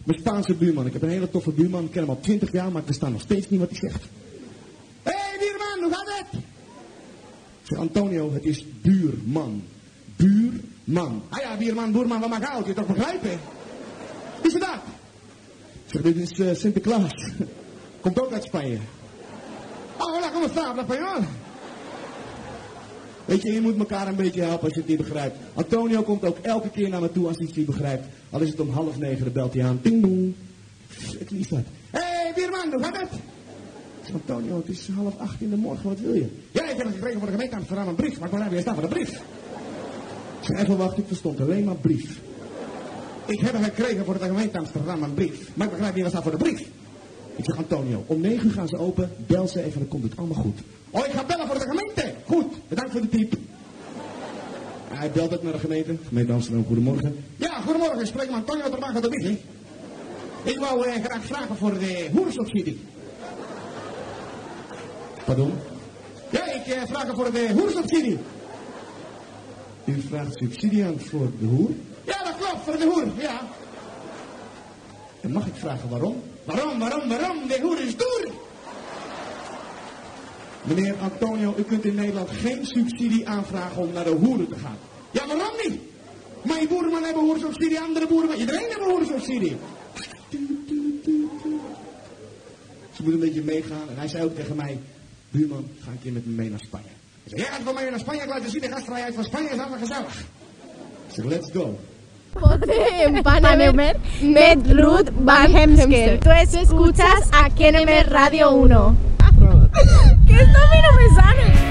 Mijn Spaanse buurman. Ik heb een hele toffe buurman. Ik ken hem al 20 jaar, maar ik versta nog steeds niet wat hij zegt. Hé, buurman, hoe gaat het? Ik zeg, Antonio, het is buurman. Buurman. Ah ja, buurman, wat maakt oud? Je toch begrijpen? Wie is het dat? Ik zeg, dit is Sinterklaas. Komt ook uit Spanje. Oh, hola, ¿cómo está? ¿Habla español? Weet je moet elkaar een beetje helpen als je het niet begrijpt. Antonio komt ook elke keer naar me toe als hij het niet begrijpt. Al is het om 8:30, dan belt hij aan. Ding dong. Ik lief dat. Hé, buurman, hoe gaat het? Ik zeg, Antonio, het is 7:30 in de morgen, wat wil je? Ja, ik heb het gekregen voor de gemeente Amsterdam, een brief. Maar waar heb je staan voor de brief? Ik zeg, even wachten, ik verstond alleen maar brief. Ik heb het gekregen voor de gemeente Amsterdam, een brief. Maar ik begrijp niet wat staat voor de brief. Ik zeg, Antonio, om 9 uur gaan ze open. Bel ze even, dan komt het allemaal goed. Oh, ik ga bellen voor de gemeente. Goed, bedankt voor de tip. Hij belt ook naar de gemeente. Gemeente Amsterdam, goedemorgen. Ja, goedemorgen. Ik spreek met Antonio ter Baan van de Wieg. Ik wou graag vragen voor de hoersubsidie. Pardon? Ja, ik vraag voor de hoersubsidie. U vraagt subsidie aan voor de hoer? Ja, dat klopt, voor de hoer, ja. En mag ik vragen waarom? Waarom? De hoer is duur. Meneer Antonio, u kunt in Nederland geen subsidie aanvragen om naar de hoeren te gaan. Ja, waarom niet? Mijn boeren hebben hoersubsidie, andere boeren, iedereen heeft een hoersubsidie. Ze moeten een beetje meegaan en hij zei ook tegen mij, buurman, ga een keer met me mee naar Spanje. Ik zei, jij gaat van mij naar Spanje, ik laat je zien, de gastvrijheid van Spanje is allemaal gezellig. Ik zeg, let's go. En Panemer met Ruth Van Hemsker. Tú escuchas a KNM Radio 1. Que esto a mí no me sale.